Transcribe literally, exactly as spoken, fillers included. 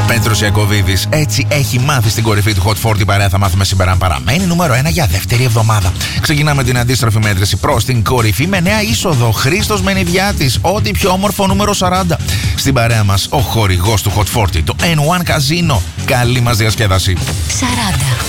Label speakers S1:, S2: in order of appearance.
S1: Πέτρος Ιακωβίδης. Έτσι έχει μάθει στην κορυφή του Hot σαράντα παρέα. Θα μάθουμε σήμερα αν παραμένει νούμερο ένα για δεύτερη εβδομάδα. Ξεκινάμε την αντίστροφη μέτρηση προς την κορυφή με νέα είσοδο. Χρήστος Μενιδιάτης, ό,τι πιο όμορφο, νούμερο σαράντα. Στην παρέα μας ο χορηγός του Hot σαράντα, το N one Casino. Καλή μας διασκέδαση.
S2: σαράντα.